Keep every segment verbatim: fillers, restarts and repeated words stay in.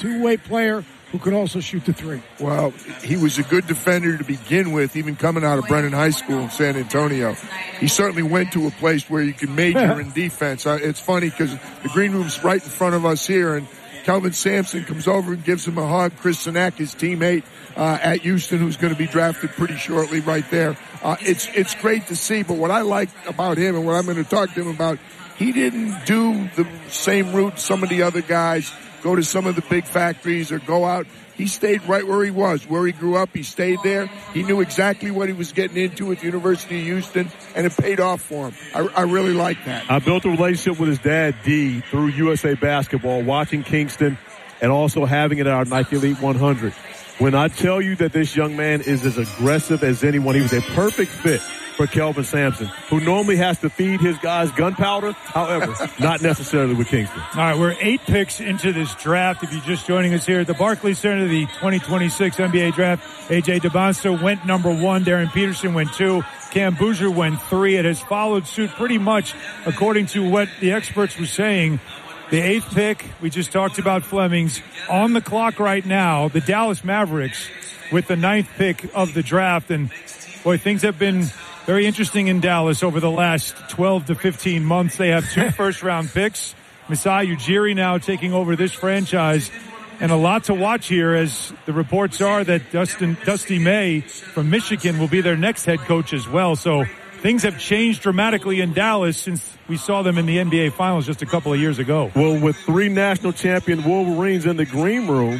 two-way player who could also shoot the three. Well, he was a good defender to begin with, even coming out of Brennan High School in San Antonio. He certainly went to a place where you can major in defense. Uh, it's funny because the green room's right in front of us here, and Kelvin Sampson comes over and gives him a hug. Chris Sinek, his teammate uh, at Houston, who's going to be drafted pretty shortly right there. Uh, it's it's great to see, but what I like about him and what I'm going to talk to him about, he didn't do the same route some of the other guys, go to some of the big factories or go out. He stayed right where he was, where he grew up. He stayed there. He knew exactly what he was getting into at the University of Houston, and it paid off for him. I, I really like that. I built a relationship with his dad, D, through U S A Basketball, watching Kingston and also having it at our Nike Elite one hundred. When I tell you that this young man is as aggressive as anyone, he was a perfect fit for Kelvin Sampson, who normally has to feed his guys gunpowder. However, not necessarily with Kingston. All right, we're eight picks into this draft. If you're just joining us here at the Barclays Center, the twenty twenty-six N B A draft, A J DeBonster went number one. Darren Peterson went two. Cam Boozer went three. It has followed suit pretty much according to what the experts were saying. The eighth pick, we just talked about Flemings. On the clock right now, the Dallas Mavericks with the ninth pick of the draft. And, boy, things have been very interesting in Dallas over the last twelve to fifteen months. They have two first-round picks. Masai Ujiri now taking over this franchise. And a lot to watch here, as the reports are that Dustin, Dusty May from Michigan will be their next head coach as well. So things have changed dramatically in Dallas since we saw them in the N B A Finals just a couple of years ago. Well, with three national champion Wolverines in the green room,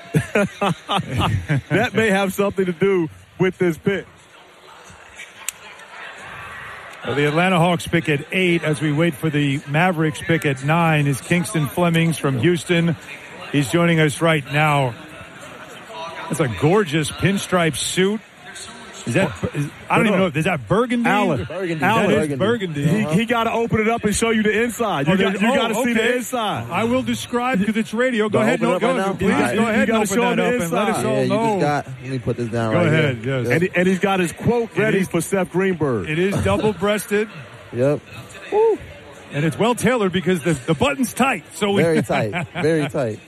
that may have something to do with this pick. Well, the Atlanta Hawks pick at eight as we wait for the Mavericks pick at nine is Kingston Flemings from Houston. He's joining us right now. That's a gorgeous pinstripe suit. Is that, is, I don't even know. Is that burgundy? Alan. Burgundy. Alan. That is burgundy. He, Uh-huh. he got to open it up and show you the inside. You Oh, got, you oh, got to see okay. the inside. I will describe because it's radio. Go Don't ahead. open No, it up go right ahead. now? Please All right. go ahead You and gotta open show that the up and let inside. us all Yeah, you know. just got, let me put this down Go right ahead. here. Yes. And, he, and he's got his quote ready is- for Seth Greenberg. It is double-breasted. Yep. Woo. And it's well tailored because the, the button's tight. So we, Very tight. Very tight.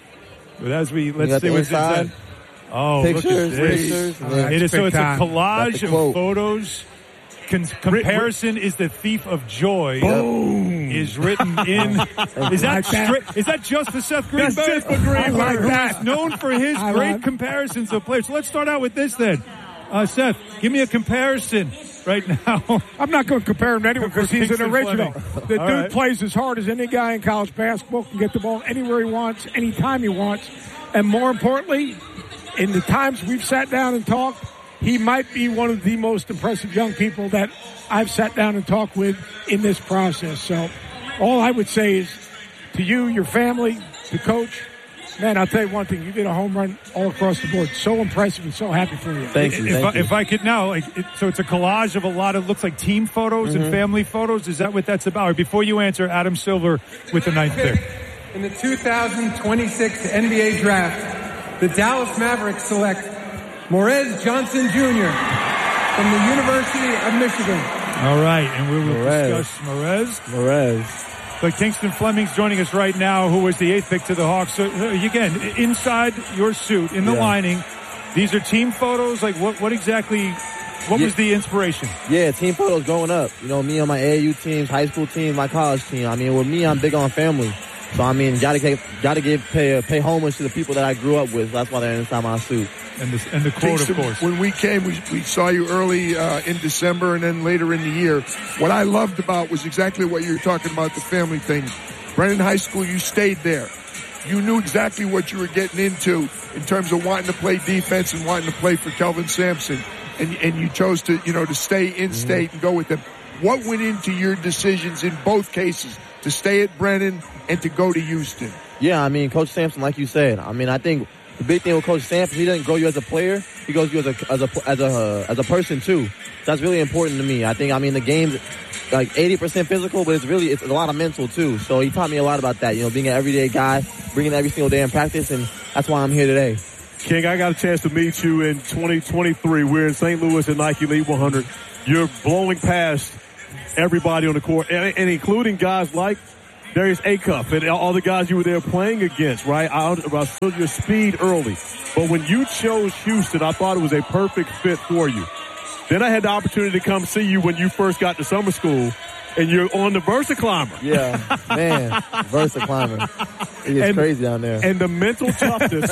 But as we, You let's got see the what's inside. inside. Oh, Pictures, look at this. pictures. Oh, that's It is, so big it's time. a collage Got the of quote. photos. Con- comparison is the thief of joy. Boom. Is written in. Is that straight, is that just for Seth Greenberg? That's just for Greenberg. I like Who that. is Known for his I great like- comparisons of players. So let's start out with this then. Uh, Seth, give me a comparison right now. I'm not going to compare him to anyone because he's an Kingston original. Fleming. The All dude right. plays as hard as any guy in college basketball, can get the ball anywhere he wants, anytime he wants. And more importantly, in the times we've sat down and talked, he might be one of the most impressive young people that I've sat down and talked with in this process. So all I would say is to you, your family, the coach, man, I'll tell you one thing. You did a home run all across the board. So impressive and so happy for you. Thank you. If Thank I, you. if I could now, like, it, so it's a collage of a lot of, looks like team photos Mm-hmm. and family photos. Is that what that's about? Or before you answer, Adam Silver with the ninth pick. In the two thousand twenty-six N B A Draft, the Dallas Mavericks select Morez Johnson Junior from the University of Michigan. All right, and we will Morez. discuss Morez. Morez. But Kingston Fleming's joining us right now, who was the eighth pick to the Hawks. So, uh, again, inside your suit, in the Yeah. lining, these are team photos. Like, what, what exactly, what Yeah. was the inspiration? Yeah, team photos growing up. You know, me on my A A U teams, high school teams, my college team. I mean, with me, I'm big on family. So, I mean, gotta get, gotta give, pay, pay homage to the people that I grew up with. That's why they're inside my suit. And, this, and the quote, of Kingston, course. when we came, we, we saw you early uh, in December and then later in the year. What I loved about was exactly what you were talking about, the family thing. Brennan High School, you stayed there. You knew exactly what you were getting into in terms of wanting to play defense and wanting to play for Kelvin Sampson. And, and you chose to, you know, to stay in state and go with them. What went into your decisions in both cases to stay at Brennan and to go to Houston? Yeah, I mean, Coach Sampson, like you said, I mean, I think the big thing with Coach Sampson, he doesn't grow you as a player. He grows you as a as a as a uh, as a person too. That's really important to me. I think, I mean, the game's like eighty percent physical, but it's really it's a lot of mental too. So he taught me a lot about that. You know, being an everyday guy, bringing it every single day in practice, and that's why I'm here today. King, I got a chance to meet you in twenty twenty-three. We're in Saint Louis at Nike Elite one hundred. You're blowing past everybody on the court, and, and including guys like Darius Acuff and all the guys you were there playing against, right? I understood your speed early. But when you chose Houston, I thought it was a perfect fit for you. Then I had the opportunity to come see you when you first got to summer school, and you're on the Versa Climber. Yeah, man, Versa Climber. It is and, crazy down there. And the mental toughness.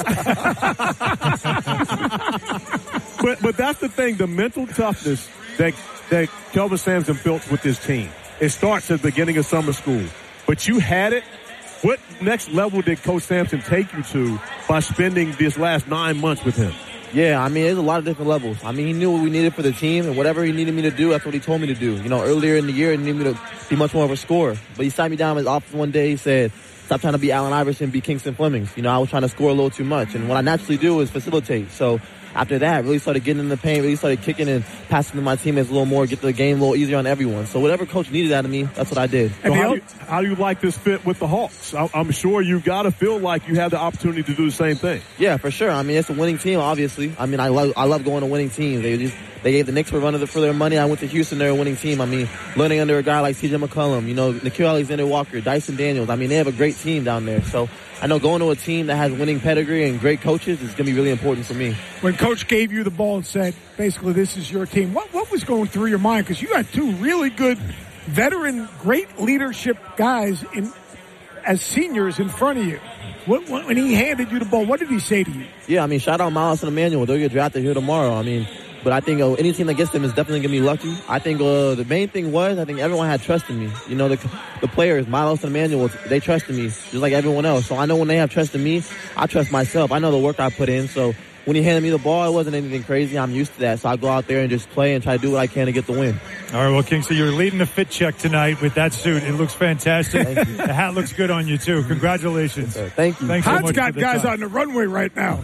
but but that's the thing, the mental toughness that, that Kelvin Sampson built with his team. It starts at the beginning of summer school. But you had it. What next level did Coach Sampson take you to by spending this last nine months with him? Yeah, I mean, there's a lot of different levels. I mean, he knew what we needed for the team, and whatever he needed me to do, that's what he told me to do. You know, earlier in the year, he needed me to be much more of a scorer. But he sat me down in his office one day. He said, stop trying to be Allen Iverson, be Kingston Flemings. You know, I was trying to score a little too much. And what I naturally do is facilitate. So after that, really started getting in the paint, really started kicking and passing to my teammates a little more, get the game a little easier on everyone. So whatever coach needed out of me, that's what I did. So how, do you, how do you like this fit with the Hawks? I'm sure you've got to feel like you have the opportunity to do the same thing. Yeah, for sure. I mean, it's a winning team, obviously. I mean, I love I love going to winning teams. They just they gave the Knicks for run for their money. I went to Houston, they're a winning team. I mean, learning under a guy like C J McCollum, you know, Nickeil Alexander-Walker, Dyson Daniels. I mean, they have a great team down there. So I know going to a team that has winning pedigree and great coaches is going to be really important for me. When Coach gave you the ball and said, basically, this is your team, what, what was going through your mind? Because you got two really good veteran, great leadership guys in as seniors in front of you. What, what, when he handed you the ball, what did he say to you? Yeah, I mean, shout out Miles and Emmanuel. They'll get drafted here tomorrow. I mean, but I think uh, any team that gets them is definitely going to be lucky. I think uh, the main thing was I think everyone had trust in me. You know, the the players, Miles and Emmanuel, they trusted me just like everyone else. So I know when they have trust in me, I trust myself. I know the work I put in. So when he handed me the ball, it wasn't anything crazy. I'm used to that. So I go out there and just play and try to do what I can to get the win. All right, well, Kingston, you're leading the fit check tonight with that suit. It looks fantastic. The hat looks good on you, too. Congratulations. Yes, thank you. Thanks so Hod's much got for the guys time. on the runway right now.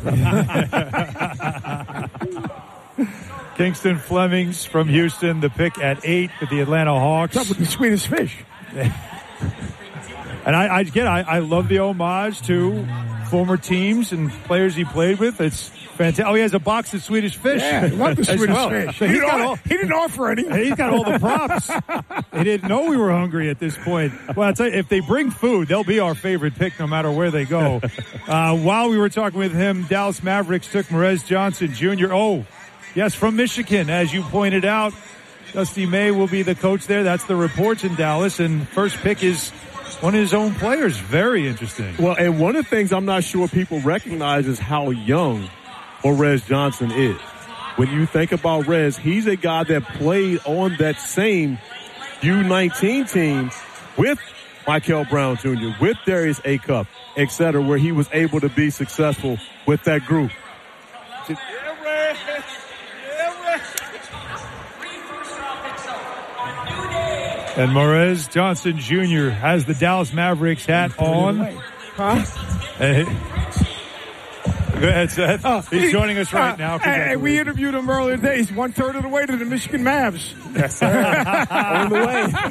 Kingston Flemings from Houston, the pick at eight with the Atlanta Hawks. What's up with the Swedish fish? And I, I again, I, I love the homage to former teams and players he played with. It's fantastic. Oh, he has a box of Swedish fish. Yeah, I love the as Swedish well. fish. So He he's didn't, got offer, all, he didn't offer any. he's got all the props. He didn't know we were hungry at this point. Well, I'll tell you, if they bring food, they'll be our favorite pick no matter where they go. Uh, while we were talking with him, Dallas Mavericks took Morez Johnson Junior Oh, yes, from Michigan, as you pointed out. Dusty May will be the coach there. That's the reports in Dallas. And first pick is one of his own players. Very interesting. Well, and one of the things I'm not sure people recognize is how young Morez Johnson is. When you think about Rez, he's a guy that played on that same U nineteen team with Michael Brown Junior, with Darius Acuff, et cetera, where he was able to be successful with that group. And Morez Johnson Junior has the Dallas Mavericks hat on. Huh? Hey. Go ahead, Seth. Oh, He's joining us right uh, now. Hey, we interviewed him earlier today. He's one third of the way to the Michigan Mavs. Yes, sir. On the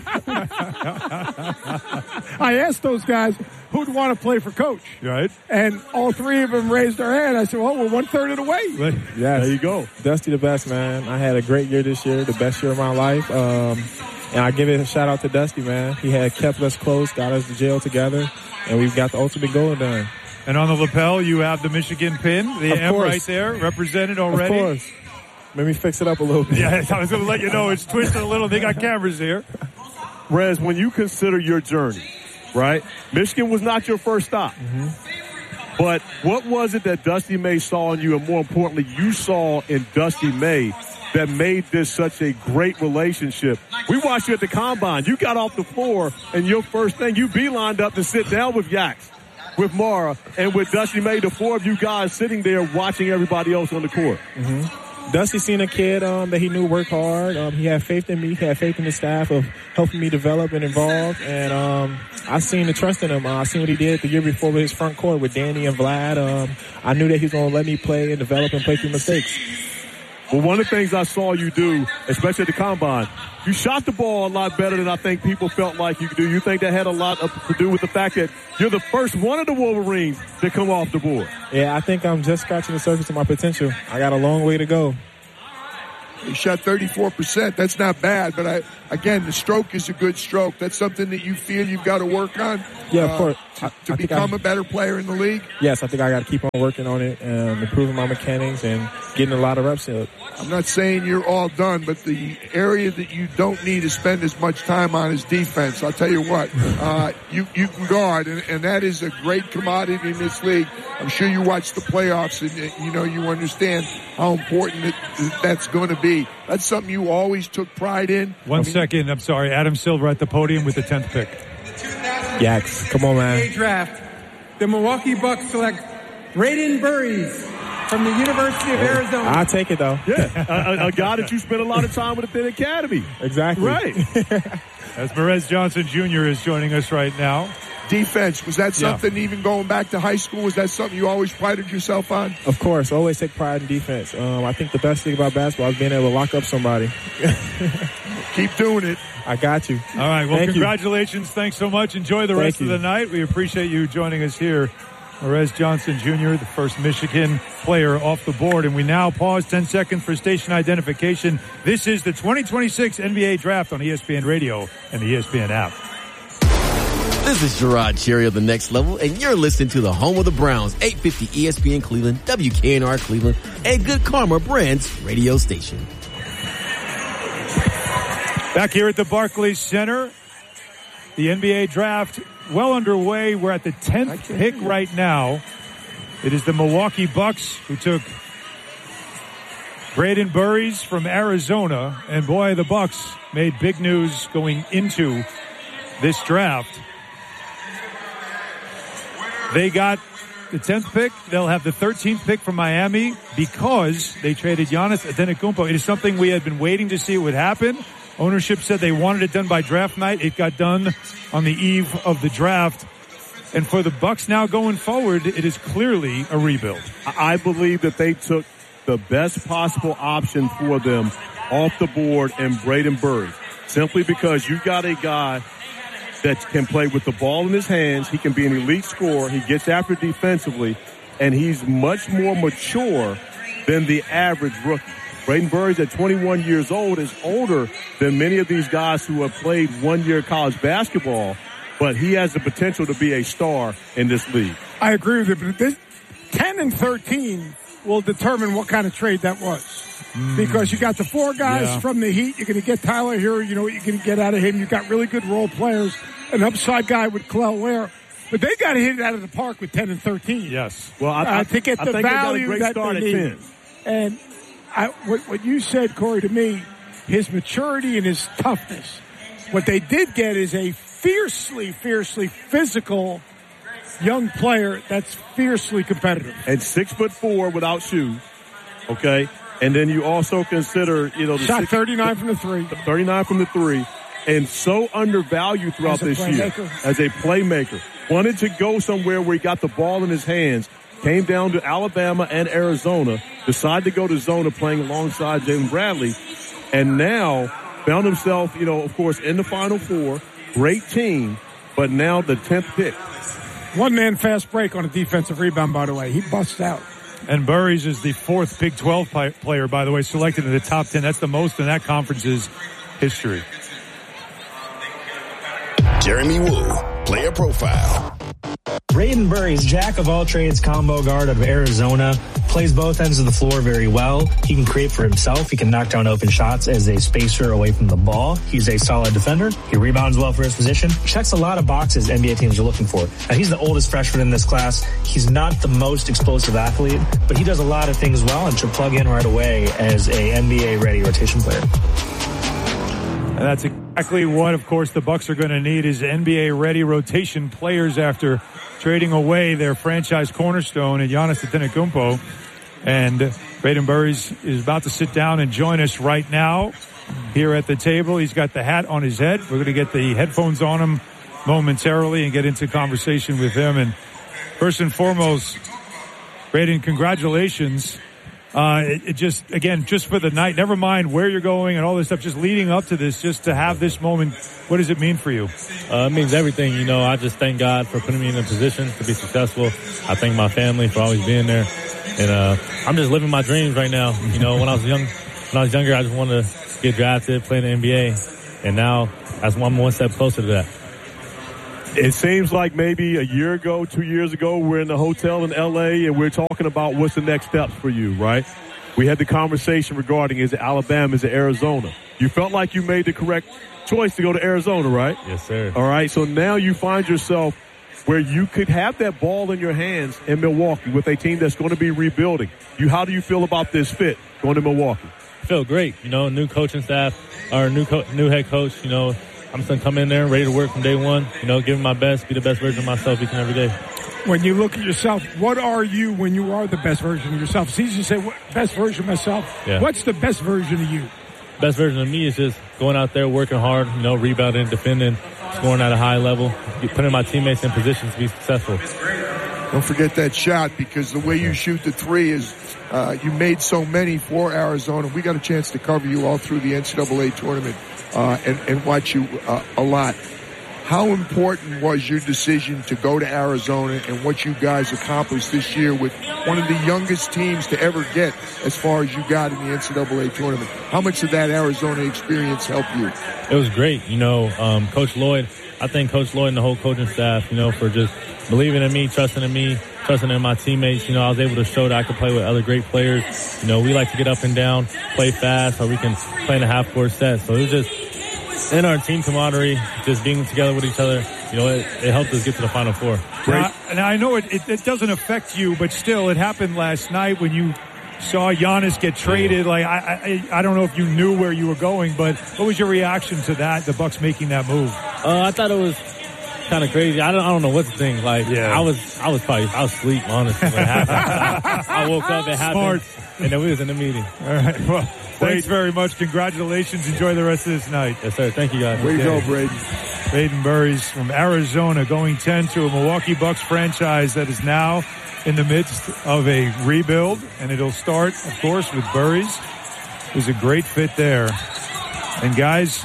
way. I asked those guys who'd want to play for Coach. Right. And all three of them raised their hand. I said, well, we're one third of the way. But, Yes. There you go. Dusty the best, man. I had a great year this year, the best year of my life. Um, and I give it a shout out to Dusty, man. He had kept us close, got us to jail together, and we've got the ultimate goal done. and on the lapel, you have the Michigan pin, the Of M course. right there, represented already. Of course. Let me fix it up a little bit. Yeah, I was going to let you know it's twisted a little. They got cameras here. Rez, when you consider your journey, right? Michigan was not your first stop. Mm-hmm. But what was it that Dusty May saw in you, and more importantly, you saw in Dusty May that made this such a great relationship? We watched you at the Combine. You got off the floor, and your first thing, you beelined up to sit down with Yaks, with Mara, and with Dusty May, the four of you guys sitting there watching everybody else on the court. Mm-hmm. Dusty seen a kid um, that he knew worked hard. Um, he had faith in me. He had faith in the staff of helping me develop and evolve. And um, I seen the trust in him. Uh, I seen what he did the year before with his front court with Danny and Vlad. Um, I knew that he was going to let me play and develop and play through mistakes. Well, one of the things I saw you do, especially at the Combine, you shot the ball a lot better than I think people felt like you could do. You think that had a lot to do with the fact that you're the first one of the Wolverines to come off the board? Yeah, I think I'm just scratching the surface of my potential. I got a long way to go. He shot thirty-four percent. That's not bad, but I again, the stroke is a good stroke. That's something that you feel you've got to work on. Yeah, of uh, course. To, I, to I become I, a better player in the league. Yes, I think I got to keep on working on it and improving my mechanics and getting a lot of reps in. I'm not saying you're all done, but the area that you don't need to spend as much time on is defense. I'll tell you what, uh, you you can guard, and, and that is a great commodity in this league. I'm sure you watch the playoffs, and you know you understand how important it, that's going to be. That's something you always took pride in. One I mean, second, I'm sorry. Adam Silver at the podium with the tenth pick. Yaks, come on, man. Draft. The Milwaukee Bucks select Braden Burries from the University of Arizona. I'll take it, though. Yeah, a, a guy that you spent a lot of time with at the academy. Exactly. Right. As Morez Johnson Junior is joining us right now. Defense, was that something Yeah. even going back to high school? Was that something you always prided yourself on? Of course, always take pride in defense. Um, I think the best thing about basketball is being able to lock up somebody. Keep doing it. I got you. All right. Well, Thank congratulations. You. Thanks so much. Enjoy the Thank rest you. of the night. We appreciate you joining us here. Morez Johnson Junior, the first Michigan player off the board. And we now pause ten seconds for station identification. This is the twenty twenty-six N B A Draft on E S P N Radio and the E S P N app. This is Gerard Cherry of The Next Level, and you're listening to the home of the Browns, eight fifty E S P N Cleveland, W K N R Cleveland, and Good Karma Brands radio station. Back here at the Barclays Center, the N B A Draft well underway. We're at the tenth pick right now. It is the Milwaukee Bucks who took Braden Burries from Arizona. And boy, the Bucks made big news going into this draft. They got the tenth pick. They'll have the thirteenth pick from Miami because they traded Giannis Antetokounmpo. It is something we had been waiting to see would happen. Ownership said they wanted it done by draft night. It got done on the eve of the draft. And for the Bucks now going forward, it is clearly a rebuild. I believe that they took the best possible option for them off the board in Braden Burries, simply because you got a guy that can play with the ball in his hands. He can be an elite scorer. He gets after defensively, and he's much more mature than the average rookie. Braden Burries at twenty-one years old is older than many of these guys who have played one year college basketball, but he has the potential to be a star in this league. I agree with you, but this ten and thirteen will determine what kind of trade that was. Mm. Because you got the four guys yeah. from the Heat. You're going to get Tyler Hero. You know what you're going to get out of him. You got really good role players. An upside guy with Kel'el Ware. But they got to hit it out of the park with ten and thirteen. Yes. Well, I, I, uh, to get I the think value they got a great that start they at need. ten. And I, what, what you said, Corey, to me, his maturity and his toughness. What they did get is a fiercely, fiercely physical young player that's fiercely competitive. And six foot four without shoes. Okay. And then you also consider, you know, the shot six, thirty-nine from the three. thirty-nine from the three. And so undervalued throughout this year as a playmaker. Wanted to go somewhere where he got the ball in his hands. Came down to Alabama and Arizona. Decided to go to Zona playing alongside Jalen Bradley. And now found himself, you know, of course, in the Final Four. Great team. But now the tenth pick. One-man fast break on a defensive rebound, by the way. He busts out. And Burries is the fourth Big twelve player, by the way, selected in the top ten. That's the most in that conference's history. Jeremy Woo, player profile. Braden Burries, jack of all trades combo guard out of Arizona, plays both ends of the floor very well. He can create for himself. He can knock down open shots as a spacer away from the ball. He's a solid defender. He rebounds well for his position. Checks a lot of boxes N B A teams are looking for. Now, he's the oldest freshman in this class. He's not the most explosive athlete, but he does a lot of things well and should plug in right away as a N B A-ready rotation player. And that's exactly what, of course, the Bucks are going to need is N B A-ready rotation players after trading away their franchise cornerstone in Giannis Antetokounmpo. And Braden Burries is about to sit down and join us right now here at the table. He's got the hat on his head. We're going to get the headphones on him momentarily and get into conversation with him. And first and foremost, Braden, congratulations. Uh, it, it just, again, just for the night, never mind where you're going and all this stuff, just leading up to this, just to have this moment, what does it mean for you? Uh, it means everything. You know, I just thank God for putting me in a position to be successful. I thank my family for always being there. And uh, I'm just living my dreams right now. You know, when I was young, when I was younger, I just wanted to get drafted, play in the N B A, and now I'm one step closer to that. It seems like maybe a year ago, two years ago, we're in the hotel in L A and we're talking about what's the next steps for you, right? We had the conversation regarding is it Alabama, is it Arizona? You felt like you made the correct choice to go to Arizona, right? Yes, sir. All right, so now you find yourself where you could have that ball in your hands in Milwaukee with a team that's going to be rebuilding. You, how do you feel about this fit going to Milwaukee? I feel great. You know, new coaching staff, or new co- new head coach, you know, I'm just going to come in there ready to work from day one, you know, give my best, be the best version of myself each and every day. When you look at yourself, what are you when you are the best version of yourself? It's easy to say, what, best version of myself. Yeah. What's the best version of you? Best version of me is just going out there, working hard, you know, rebounding, defending, scoring at a high level, putting my teammates in positions to be successful. Don't forget that shot, because the way you shoot the three is uh, you made so many for Arizona. We got a chance to cover you all through the N C double A tournament uh, and, and watch you uh, a lot. How important was your decision to go to Arizona and what you guys accomplished this year with one of the youngest teams to ever get as far as you got in the N C double A tournament? How much did that Arizona experience help you? It was great. You know, um, Coach Lloyd, I thank Coach Lloyd and the whole coaching staff, you know, for just believing in me, trusting in me, trusting in my teammates. You know, I was able to show that I could play with other great players. You know, we like to get up and down, play fast, or we can play in a half-court set. So it was just in our team camaraderie, just being together with each other, you know, it, it helped us get to the Final Four. Now, now I know it, it, it doesn't affect you, but still, it happened last night when you saw Giannis get traded. Like I, I, I don't know if you knew where you were going, but what was your reaction to that? The Bucks making that move? Uh, I thought it was kind of crazy. I don't, I don't know what to think. Like, yeah. I was, I was probably, I was asleep, honestly, when it happened. I, I woke up, it happened, Smart. and then we was in the meeting. All right. Well, thanks very much. Congratulations. Enjoy the rest of this night. Yes, sir. Thank you, guys. Way to go, Braden. Braden Burries from Arizona going ten to a Milwaukee Bucks franchise that is now in the midst of a rebuild, and it'll start, of course, with Burries. It was a great fit there. And guys,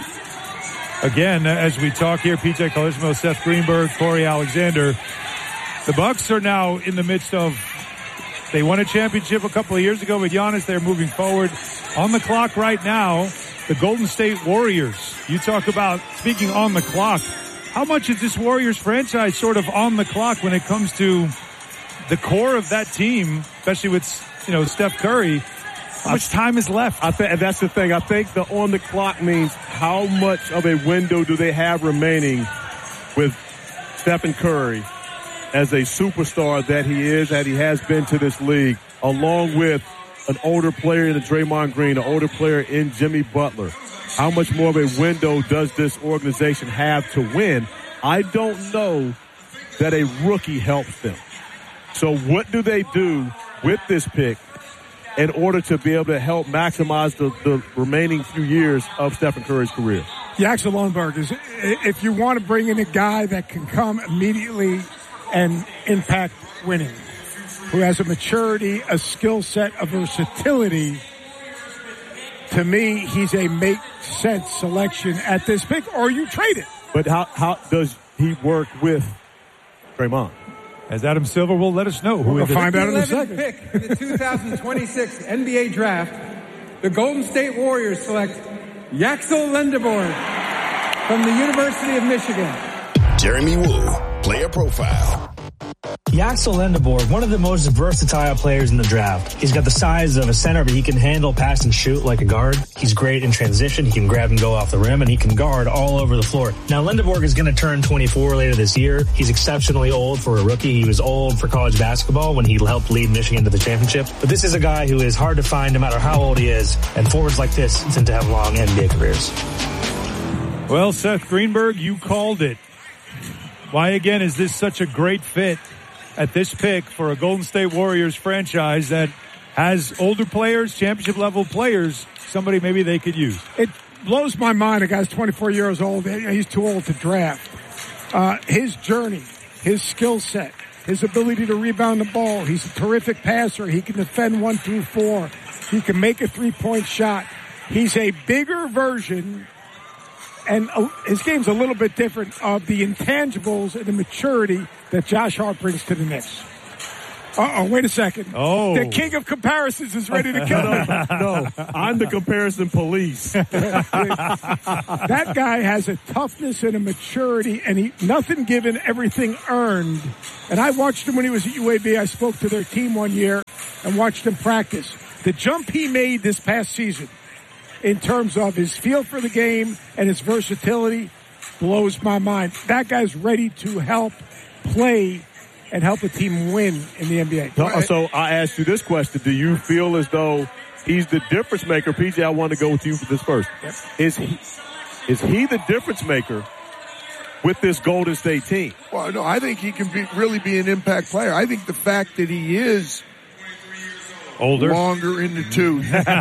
again, as we talk here, P J Collismo, Seth Greenberg, Corey Alexander, the Bucks are now in the midst of, they won a championship a couple of years ago with Giannis. They're moving forward. On the clock right now, the Golden State Warriors. You talk about speaking on the clock. How much is this Warriors franchise sort of on the clock when it comes to the core of that team, especially with, you know, Steph Curry? How much time is left? I think that's the thing. I think the on the clock means how much of a window do they have remaining with Stephen Curry as a superstar that he is, that he has been to this league, along with an older player in the Draymond Green, an older player in Jimmy Butler. How much more of a window does this organization have to win? I don't know that a rookie helps them. So what do they do with this pick in order to be able to help maximize the, the remaining few years of Stephen Curry's career? Jackson Lundberg is, if you want to bring in a guy that can come immediately and impact winning, who has a maturity, a skill set, a versatility, to me, he's a make sense selection at this pick, or you trade it. But how, how does he work with Draymond? As Adam Silver will let us know. Who we'll find out in a second. Pick in the two thousand twenty-six N B A Draft, the Golden State Warriors select Jaxel Lendeborg from the University of Michigan. Jeremy Woo, player profile. Jaxel Lendeborg, one of the most versatile players in the draft. He's got the size of a center, but he can handle, pass, and shoot like a guard. He's great in transition. He can grab and go off the rim, and he can guard all over the floor. Now, Lendeborg is going to turn twenty-four later this year. He's exceptionally old for a rookie. He was old for college basketball when he helped lead Michigan to the championship. But this is a guy who is hard to find no matter how old he is, and forwards like this tend to have long N B A careers. Well, Seth Greenberg, you called it. Why, again, is this such a great fit at this pick for a Golden State Warriors franchise that has older players, championship-level players, somebody maybe they could use? It blows my mind. A guy's twenty-four years old. He's too old to draft. Uh, his journey, his skill set, his ability to rebound the ball. He's a terrific passer. He can defend one through four. He can make a three-point shot. He's a bigger version, and his game's a little bit different, of the intangibles and the maturity that Josh Hart brings to the Knicks. Uh-oh, wait a second. Oh. The king of comparisons is ready to kill me. No, I'm the comparison police. That guy has a toughness and a maturity, and he nothing given, everything earned. And I watched him when he was at U A B. I spoke to their team one year and watched him practice. The jump he made this past season in terms of his feel for the game and his versatility blows my mind. That guy's ready to help play and help a team win in the N B A. So I asked you this question. Do you feel as though he's the difference maker? P J, I want to go with you for this first. Yep. Is he, is he the difference maker with this Golden State team? Well, no, I think he can be, really be an impact player. I think the fact that he is older, longer in the tooth,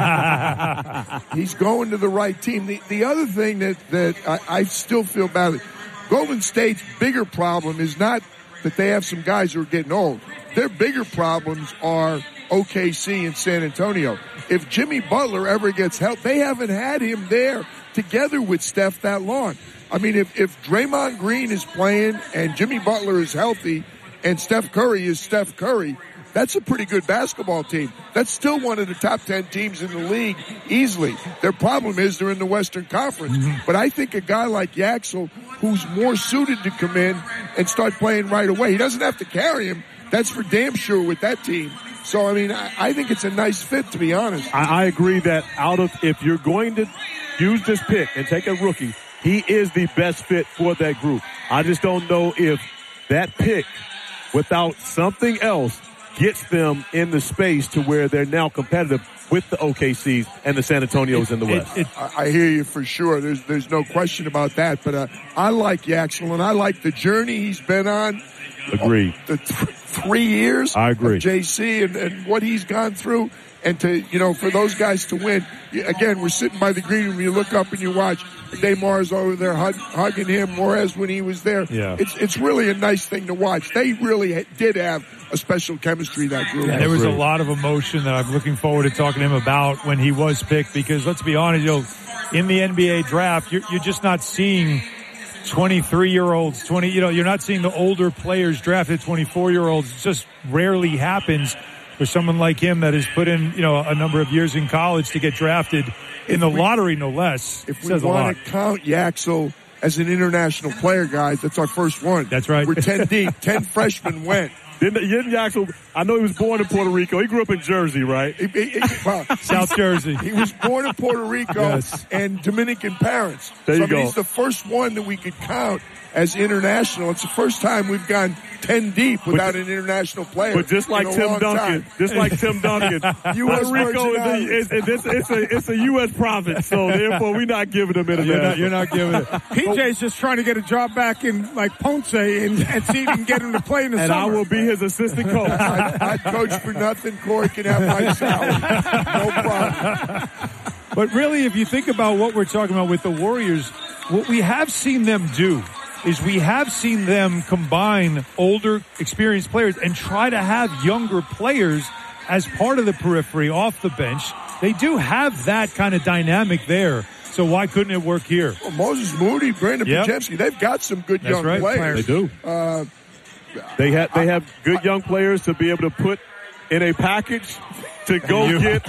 he's going to the right team. The, the other thing that, that I, I still feel bad about, Golden State's bigger problem is not that they have some guys who are getting old. Their bigger problems are O K C and San Antonio. If Jimmy Butler ever gets help, they haven't had him there together with Steph that long. I mean, if, if Draymond Green is playing and Jimmy Butler is healthy and Steph Curry is Steph Curry, that's a pretty good basketball team. That's still one of the top ten teams in the league easily. Their problem is they're in the Western Conference. Mm-hmm. But I think a guy like Yaxel, who's more suited to come in and start playing right away, he doesn't have to carry him. That's for damn sure with that team. So, I mean, I, I think it's a nice fit, to be honest. I, I agree that out of, if you're going to use this pick and take a rookie, he is the best fit for that group. I just don't know if that pick, without something else, gets them in the space to where they're now competitive with the O K Cs and the San Antonios in the West. It, it, I, I hear you for sure. There's there's no question about that. But uh, I like Yaxel, and I like the journey he's been on. Agreed. The th- three years I agree. of J C and, and what he's gone through. And to, you know, for those guys to win, again, we're sitting by the green room, you look up and you watch DeMar's over there hug, hugging him, Morez when he was there. Yeah. It's it's really a nice thing to watch. They really ha- did have a special chemistry, that group. And there was a lot of emotion that I'm looking forward to talking to him about when he was picked, because let's be honest, you know, in the N B A draft, you're, you're just not seeing twenty-three-year-olds, twenty, you know, you're not seeing the older players drafted twenty-four-year-olds. It just rarely happens for someone like him that has put in, you know, a number of years in college to get drafted in the we, lottery, no less. If we want to count Yaxel as an international player, guys, that's our first one. That's right. We're ten deep. ten freshmen went. Didn't, didn't Yaxel, I know he was born in Puerto Rico. He grew up in Jersey, right? He, he, he, well, South Jersey. He was born in Puerto Rico yes. and Dominican parents. There so, you I mean, go. he's the first one that we could count as international. It's the first time we've gone ten deep without but, an international player. But just like Tim Duncan, time. just like Tim Duncan, Puerto Rico is a, it's, it's, a, it's a U S province, so therefore we're not giving them international. You're not, you're not giving it. P J's just trying to get a job back in like Ponce and, and see if he can get him to play in the and summer. And I will be his assistant coach. I'd, I'd coach for nothing. Corey can have my salary. No problem. But really, if you think about what we're talking about with the Warriors, what we have seen them do is we have seen them combine older, experienced players and try to have younger players as part of the periphery off the bench. They do have that kind of dynamic there. So why couldn't it work here? Well, Moses Moody, Brandon yep. Podziemski, they've got some good That's young right. players. They do. Uh, they have they have good young players to be able to put in a package to go you, get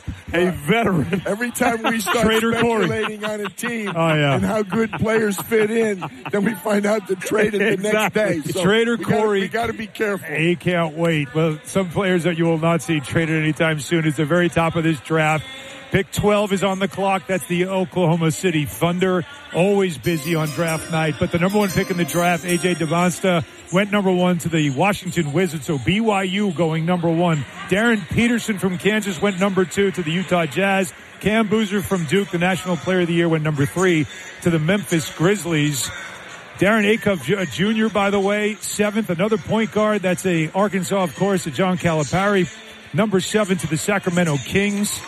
a veteran. Every time we start Trader speculating Corey. on a team oh, yeah. and how good players fit in, then we find out the trade it the exactly. next day. So Trader we Corey. Gotta, we got to be careful. He can't wait. Well, some players that you will not see traded anytime soon. It's the very top of this draft. Pick twelve is on the clock. That's the Oklahoma City Thunder. Always busy on draft night. But the number one pick in the draft, A J Debonsta, went number one to the Washington Wizards. So B Y U going number one. Darren Peterson from Kansas went number two to the Utah Jazz. Cam Boozer from Duke, the National Player of the Year, went number three to the Memphis Grizzlies. Darren Acuff Junior, by the way, seventh. Another point guard. That's a Arkansas, of course, to John Calipari. Number seven to the Sacramento Kings.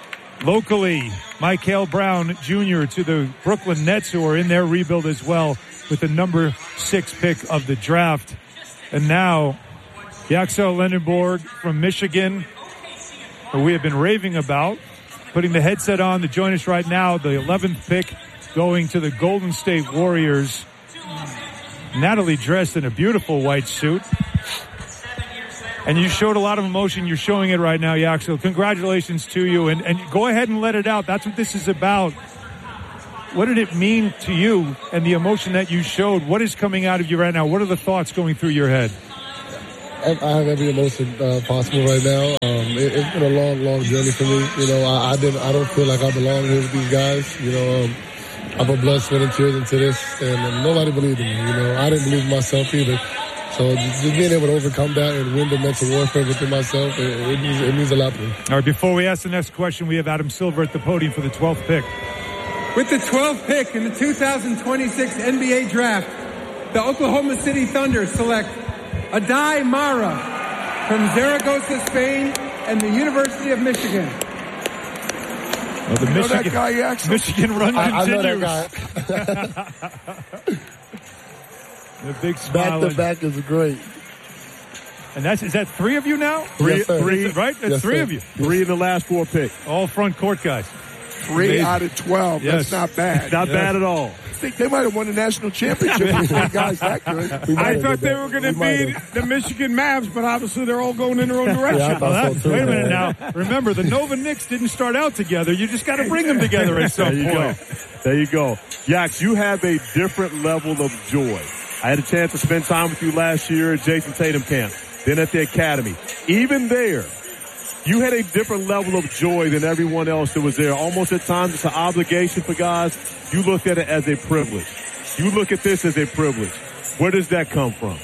Locally, Michael Brown Junior to the Brooklyn Nets, who are in their rebuild as well, with the number six pick of the draft. And now, Yaxel Lendenborg from Michigan, who we have been raving about, putting the headset on to join us right now, the eleventh pick going to the Golden State Warriors. Natalie dressed in a beautiful white suit. And you showed a lot of emotion. You're showing it right now, Yak. So congratulations to you. And, and go ahead and let it out. That's what this is about. What did it mean to you and the emotion that you showed? What is coming out of you right now? What are the thoughts going through your head? I have every emotion uh, possible right now. Um, it, it's been a long, long journey for me. You know, I, I didn't. I don't feel like I belong here with these guys. You know, um, I put blood, sweat, and tears into this, and um, nobody believed in me. You know, I didn't believe in myself either. So just being able to overcome that and win the mental warfare within myself, it, it, means, it means a lot to me. All right, before we ask the next question, we have Adam Silver at the podium for the twelfth pick. With the twelfth pick in the two thousand twenty-six N B A Draft, the Oklahoma City Thunder select Adai Mara from Zaragoza, Spain, and the University of Michigan. Well, the you Michigan, know that guy, Axel? Michigan run I, continues. I know that guy. The big smile. Back to back is great. And that's, is that three of you now? Three, Yes, sir. three, Right? That's Yes, three sir. of you. three in the last four picks. All front court guys. Three Amazing. out of twelve. Yes. That's not bad. Not Yes. bad at all. I think they might have won the national championship with three guys that good. We might I have thought did they that. were going to We might be have. the Michigan Mavs, but obviously they're all going in their own direction. Yeah, I thought Well, so that- too. wait a minute man. now. Remember, the Nova Knicks didn't start out together. You just got to bring them together at some There you point. go. There you go. Yax, you have a different level of joy. I had a chance to spend time with you last year at Jason Tatum camp, then at the academy. Even there, you had a different level of joy than everyone else that was there. Almost at times it's an obligation for guys. You look at it as a privilege. You look at this as a privilege. Where does that come from?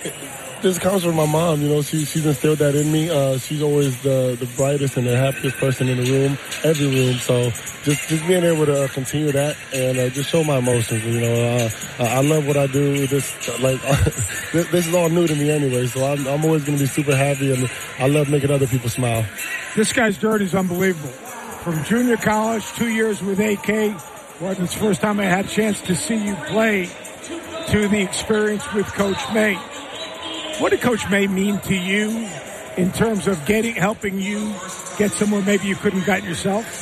This comes from my mom. You know, she she's instilled that in me. Uh, she's always the the brightest and the happiest person in the room, every room. So just just being able to continue that and uh, just show my emotions. You know, uh, I love what I do. This like this, this is all new to me anyway. So I'm I'm always going to be super happy, and I love making other people smile. This guy's journey is unbelievable. From junior college, two years with A K, wasn't the first time I had a chance to see you play, to the experience with Coach May. What did Coach May mean to you in terms of getting, helping you get somewhere maybe you couldn't get yourself?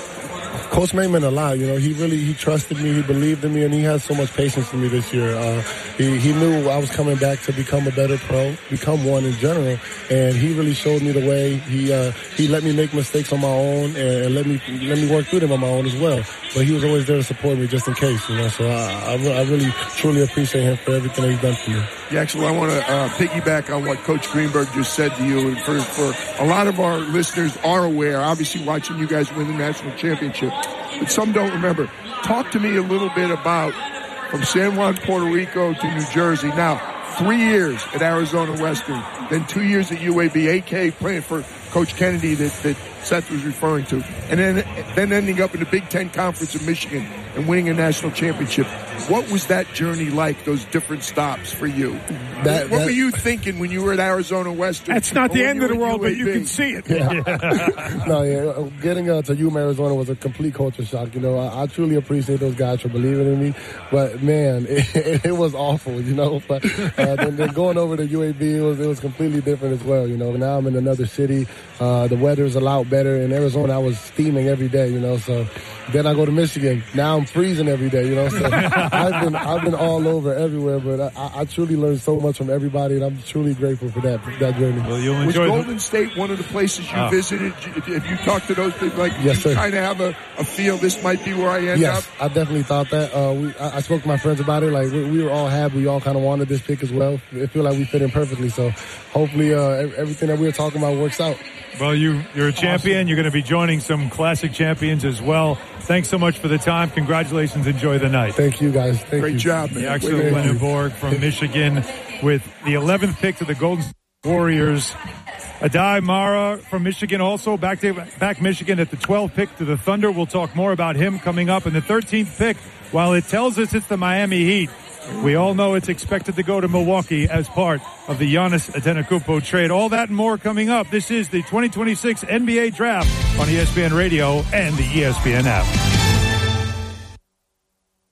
Coach May meant a lot. You know, he really, he trusted me, he believed in me, and he has so much patience for me this year. Uh, he, he knew I was coming back to become a better pro, become one in general, and he really showed me the way. He, uh, he let me make mistakes on my own and, and let me, let me work through them on my own as well. But he was always there to support me just in case, you know, so I, I, I really, truly appreciate him for everything that he's done for me. Yeah, actually, I want to uh, piggyback on what Coach Greenberg just said to you. And for, for a lot of our listeners are aware, obviously watching you guys win the national championship, but some don't remember. Talk to me a little bit about from San Juan, Puerto Rico to New Jersey. Now, three years at Arizona Western, then two years at U A B, A K playing for Coach Kennedy that, that Seth was referring to, and then then ending up in the Big Ten Conference of Michigan and winning a national championship. What was that journey like, those different stops for you? That, what that, were you thinking when you were at Arizona Western? That's not the end of the world, but you U A B? can see it. Yeah. no, yeah, getting uh, to Yuma, Arizona was a complete culture shock. You know, I, I truly appreciate those guys for believing in me, but man, it, it was awful. You know, but uh, then, then going over to U A B, it was it was completely different as well. You know, now I'm in another city. Uh, the weather's a lot better. In Arizona, I was steaming every day. You know, so then I go to Michigan. Now I'm freezing every day. You know, so I've been I've been all over everywhere, but I, I truly learned so much from everybody, and I'm truly grateful for that for that journey. Well, you'll Was enjoy Golden the- State one of the places you Oh. visited? If if you talk to those people, like Yes, you sir. kind of have a, a feel this might be where I end Yes, up? I definitely thought that. Uh, we, I, I spoke to my friends about it. Like we, we were all happy. We all kind of wanted this pick as well. It feel like we fit in perfectly. So hopefully, uh, ev- everything that we were talking about works out. Well, you, you're a champion. Awesome. You're going to be joining some classic champions as well. Thanks so much for the time. Congratulations. Enjoy the night. Thank you, guys. Thank Great you. job, man. Axel Way to go. Lenneborg from Michigan with the eleventh pick to the Golden State Warriors. Adai Mara from Michigan also back to back Michigan at the twelfth pick to the Thunder. We'll talk more about him coming up. In the thirteenth pick, while it tells us it's the Miami Heat, we all know it's expected to go to Milwaukee as part of the Giannis Antetokounmpo trade. All that and more coming up. This is the twenty twenty-six N B A Draft on E S P N Radio and the E S P N app.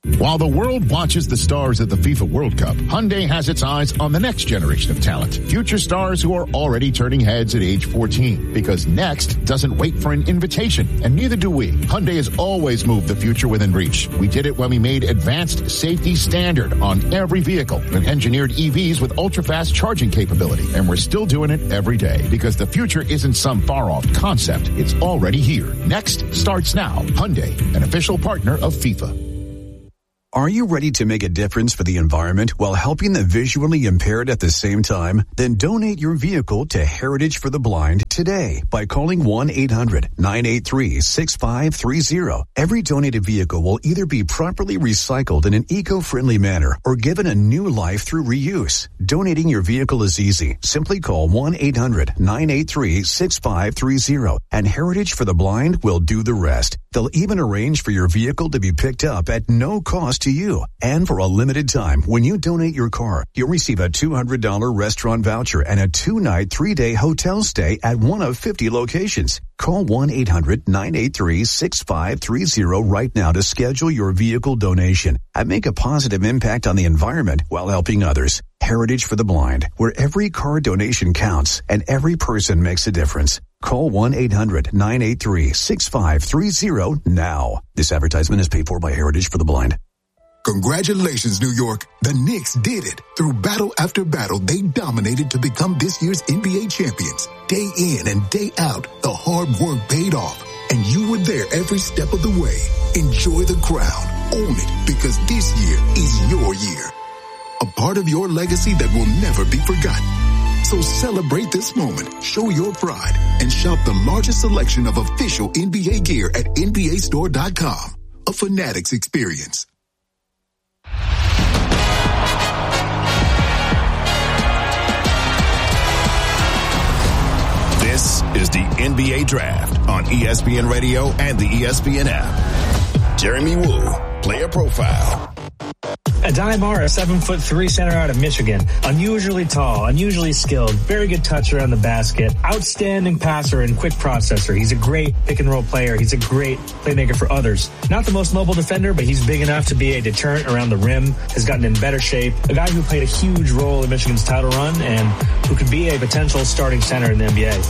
While the world watches the stars at the FIFA World Cup, Hyundai has its eyes on the next generation of talent. Future stars who are already turning heads at age fourteen. Because next doesn't wait for an invitation, and neither do we. Hyundai has always moved the future within reach. We did it when we made advanced safety standard on every vehicle and engineered E Vs with ultra-fast charging capability. And we're still doing it every day because the future isn't some far-off concept. It's already here. Next starts now. Hyundai, an official partner of FIFA. Are you ready to make a difference for the environment while helping the visually impaired at the same time? Then donate your vehicle to Heritage for the Blind today by calling one eight hundred nine eight three six five three zero. Every donated vehicle will either be properly recycled in an eco-friendly manner or given a new life through reuse. Donating your vehicle is easy. Simply call one eight hundred nine eight three six five three zero and Heritage for the Blind will do the rest. They'll even arrange for your vehicle to be picked up at no cost to you. And for a limited time, when you donate your car, you'll receive a two hundred dollars restaurant voucher and a two-night, three-day hotel stay at one of fifty locations. Call one eight hundred nine eight three six five three zero right now to schedule your vehicle donation and make a positive impact on the environment while helping others. Heritage for the Blind, where every car donation counts and every person makes a difference. Call one eight hundred nine eight three six five three zero now. This advertisement is paid for by Heritage for the Blind. Congratulations, New York. The Knicks did it. Through battle after battle, they dominated to become this year's N B A champions. Day in and day out, the hard work paid off. And you were there every step of the way. Enjoy the crown. Own it, because this year is your year. A part of your legacy that will never be forgotten. So celebrate this moment, show your pride, and shop the largest selection of official N B A gear at N B A store dot com. A Fanatics experience. This is the N B A Draft on E S P N Radio and the E S P N app. Jeremy Woo, player profile. Adai Mara, seven foot three center out of Michigan. Unusually tall, unusually skilled, very good touch around the basket, outstanding passer and quick processor. He's a great pick and roll player. He's a great playmaker for others. Not the most mobile defender, but he's big enough to be a deterrent around the rim, has gotten in better shape. A guy who played a huge role in Michigan's title run and who could be a potential starting center in the N B A.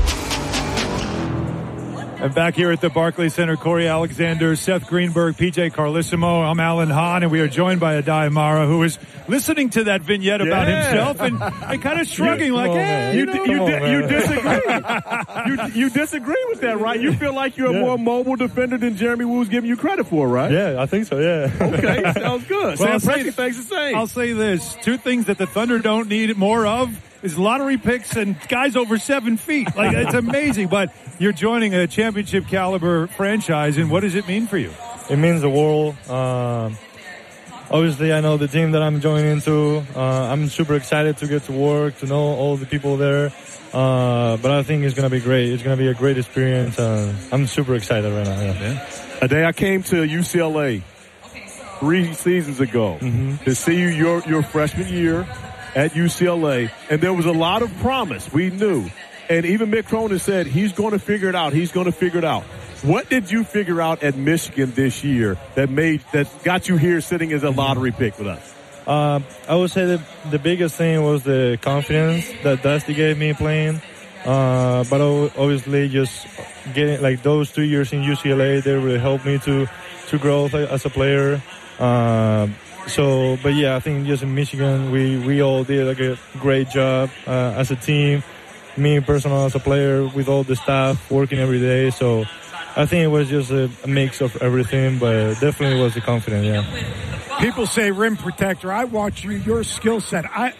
And back here at the Barclays Center, Corey Alexander, Seth Greenberg, P J Carlissimo. I'm Alan Hahn, and we are joined by Adai Mara, who is listening to that vignette about yeah. himself and, and kind of shrugging you, like, hey, you, you, know, you, on, you disagree. you, you disagree with that, right? You feel like you're a yeah. more mobile defender than Jeremy Woo's giving you credit for, right? Yeah, I think so, yeah. Okay, sounds good. Well, Sam Presti thinks the same. I'll say this. Two things that the Thunder don't need more of is lottery picks and guys over seven feet. Like, it's amazing. But you're joining a championship caliber franchise, and what does it mean for you? It means the world. Uh, obviously, I know the team that I'm joining into. Uh, I'm super excited to get to work, to know all the people there. Uh, but I think it's going to be great. It's going to be a great experience. Uh, I'm super excited right now. Yeah. yeah. A day I came to U C L A three seasons ago mm-hmm. to see you your, your freshman year at U C L A, and there was a lot of promise. We knew. And even Mick Cronin said he's going to figure it out. He's going to figure it out. What did you figure out at Michigan this year that made that got you here sitting as a lottery pick with us? Uh, I would say that the biggest thing was the confidence that Dusty gave me playing. Uh, but obviously just getting like those two years in U C L A, they really helped me to, to grow as a player. Uh, So, but yeah, I think just in Michigan, we, we all did like a great job uh, as a team. Me personally as a player with all the staff working every day. So I think it was just a, a mix of everything, but definitely was the confidence, yeah. People say rim protector. I watch you, your skill set. I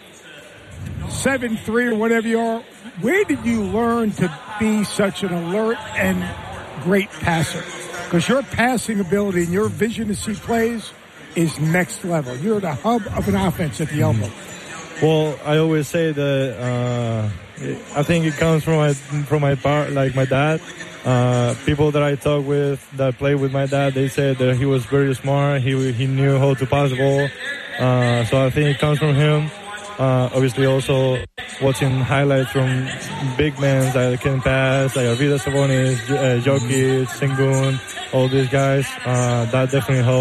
seven three or whatever you are. Where did you learn to be such an alert and great passer? Because your passing ability and your vision to see plays is next level. You're the hub of an offense at the elbow. Well, I always say that uh, I think it comes from my from my part, like my dad. Uh, people that I talk with that play with my dad, they said that he was very smart. He he knew how to pass the ball. Uh, so I think it comes from him. Uh, obviously, also watching highlights from big men that can pass, like Arvydas Sabonis, uh, Jokic, Sengun, all these guys. Uh, that definitely helped.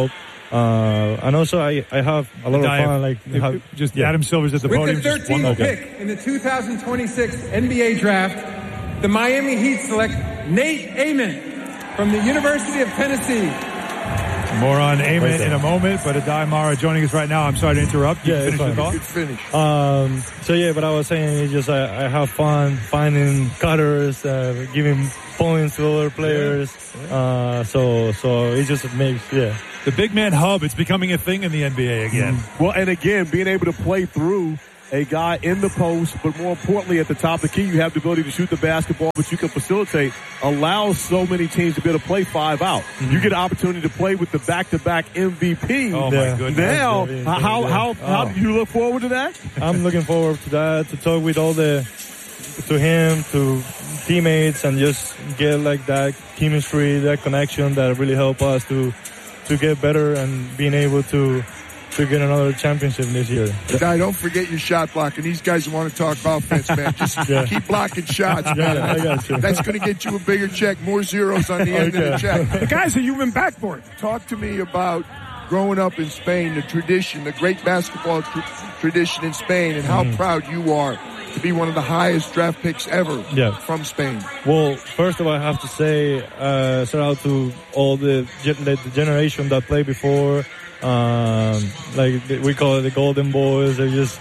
Uh, and also, I, I have a lot of fun. Like have, just yeah. Adam Silver's at the With podium. the Just one thirteenth more. pick in the two thousand twenty-six N B A Draft, the Miami Heat select Nate Ament from the University of Tennessee. More on Ament in a moment, but Adai Mara joining us right now. I'm sorry to interrupt. You Yeah, it's finish fine. your thought? Finish. Um, so yeah, but I was saying it's just I, I have fun finding cutters, uh, giving points to other players. Uh, so so it just makes yeah. The big man hub, it's becoming a thing in the N B A again. Mm-hmm. Well, and again, being able to play through a guy in the post, but more importantly, at the top of the key, you have the ability to shoot the basketball, but you can facilitate, allows so many teams to be able to play five out. Mm-hmm. You get an opportunity to play with the back-to-back M V P. Oh, my goodness. Now, Yeah, how, yeah. how, how Oh. do you look forward to that? I'm looking forward to that, to talk with all the, to him, to teammates, and just get like that chemistry, that connection that really help us to, to get better and being able to, to get another championship this year. Guy, don't forget your shot blocking. These guys want to talk offense, man. Just Yeah. keep blocking shots. Yeah, I got you. That's going to get you a bigger check, more zeros on the end of the check. The guy's a human backboard. Talk to me about growing up in Spain, the tradition, the great basketball tr- tradition in Spain, and how Mhm. proud you are to be one of the highest draft picks ever Yeah. from Spain. Well, first of all, I have to say, uh, shout out to all the, gen- the generation that played before. Um, like we call it the Golden Boys. They just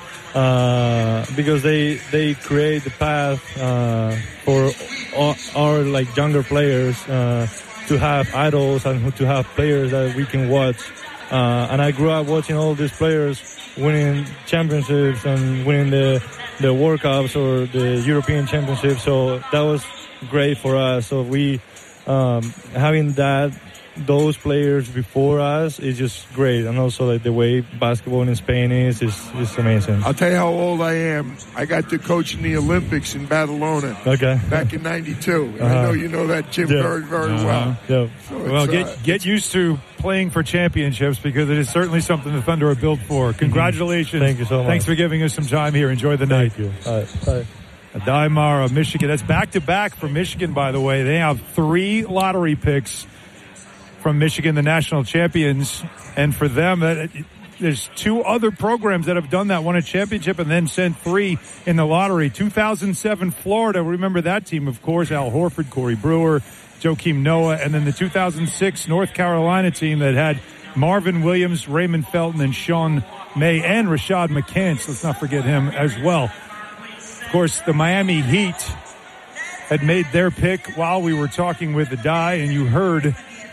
uh, because they they create the path uh, for our, our like younger players uh, to have idols and to have players that we can watch. Uh, and I grew up watching all these players winning championships and winning the the World Cups or the European Championships. So that was great for us. So we um, having that. Those players before us is just great, and also like the way basketball in Spain is is, is amazing. I'll tell you how old I am. I got to coach in the Olympics in Badalona Okay. back in ninety-two. Uh-huh. I know you know that, Jim, Yeah. very, very Uh-huh. well. Yeah. So Well, it's, get uh, get used to playing for championships because it is certainly something the Thunder are built for. Congratulations. Thank you so much. Thanks for giving us some time here. Enjoy the night. Thank you. All right. All right. Adai Mara, Michigan. That's back-to-back for Michigan, by the way. They have three lottery picks from Michigan, the national champions. And for them, uh, there's two other programs that have done that, won a championship and then sent three in the lottery. two thousand seven Florida, remember that team, of course, Al Horford, Corey Brewer, Joakim Noah, and then the two thousand six North Carolina team that had Marvin Williams, Raymond Felton, and Sean May, and Rashad McCants. Let's not forget him as well. Of course, the Miami Heat had made their pick while we were talking with Adai, and you heard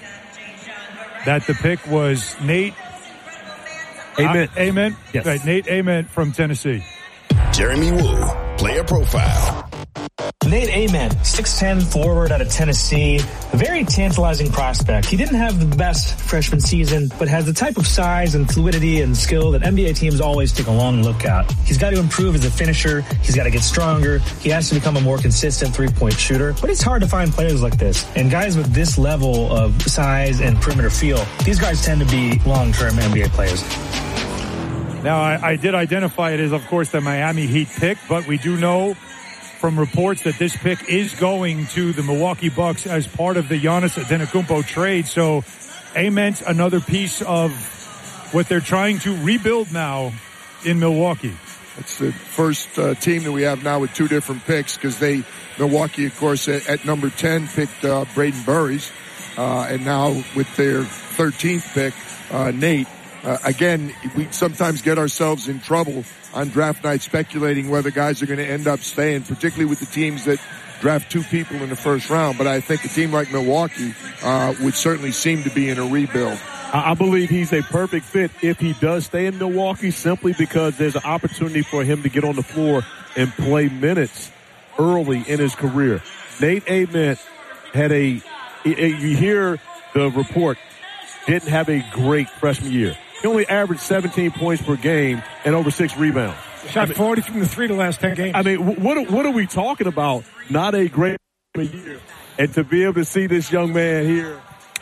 that the pick was Nate Ament. Uh, Ament. Yes. Right, Nate Ament from Tennessee. Jeremy Woo, player profile. Nate Ament, six ten forward out of Tennessee, a very tantalizing prospect. He didn't have the best freshman season, but has the type of size and fluidity and skill that N B A teams always take a long look at. He's got to improve as a finisher. He's got to get stronger. He has to become a more consistent three-point shooter. But it's hard to find players like this. And guys with this level of size and perimeter feel, these guys tend to be long-term N B A players. Now, I, I did identify it as, of course, the Miami Heat pick, but we do know from reports that this pick is going to the Milwaukee Bucks as part of the Giannis Antetokounmpo trade. So, Ament, another piece of what they're trying to rebuild now in Milwaukee. It's the first uh, team that we have now with two different picks because they, Milwaukee, of course, at, at number ten picked uh, Braden Burries, uh, and now with their thirteenth pick, uh, Nate. Uh, again, we sometimes get ourselves in trouble on draft night speculating whether guys are going to end up staying, particularly with the teams that draft two people in the first round. But I think a team like Milwaukee uh, would certainly seem to be in a rebuild. I believe he's a perfect fit if he does stay in Milwaukee, simply because there's an opportunity for him to get on the floor and play minutes early in his career. Nate Ament had a, you hear the report, didn't have a great freshman year. He only averaged seventeen points per game and over six rebounds. Shot I mean, forty from the three the last ten games. I mean, what what are we talking about? Not a great year. And to be able to see this young man here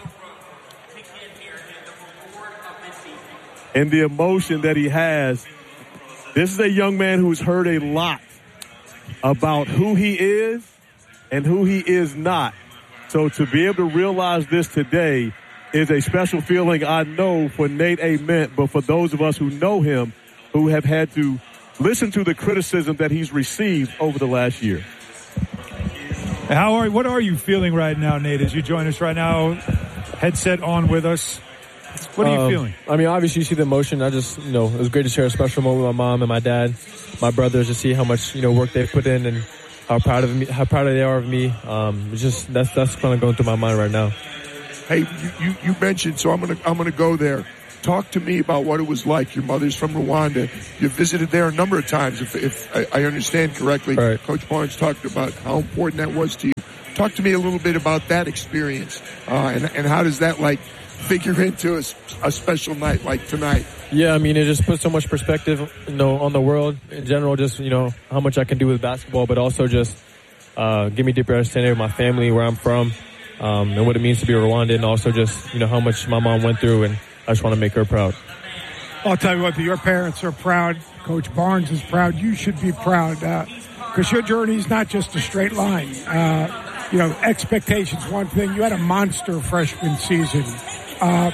and the emotion that he has, this is a young man who's heard a lot about who he is and who he is not. So to be able to realize this today is a special feeling, I know, for Nate Ament, but for those of us who know him, who have had to listen to the criticism that he's received over the last year. How are what are you feeling right now, Nate, as you join us right now, headset on with us? What are you um, feeling? I mean, obviously you see the emotion. I just, you know, it was great to share a special moment with my mom and my dad, my brothers, to see how much, you know, work they've put in and how proud of me, how proud they are of me. Um, it's just that's that's kind of going through my mind right now. Hey, you, you, you mentioned, so I'm gonna I'm gonna go there. Talk to me about what it was like. Your mother's from Rwanda. You visited there a number of times, if, if I, I understand correctly. Right. Coach Barnes talked about how important that was to you. Talk to me a little bit about that experience, uh, and, and how does that, like, figure into a, a special night like tonight? Yeah, I mean, it just puts so much perspective, you know, on the world in general, just, you know, how much I can do with basketball, but also just uh, give me a deeper understanding of my family, where I'm from, um, and what it means to be a Rwandan, and also just, you know, how much my mom went through, and I just want to make her proud. I'll tell you what, your parents are proud. Coach Barnes is proud. You should be proud, because uh, your journey is not just a straight line. Uh, you know, expectations, one thing. You had a monster freshman season. Uh,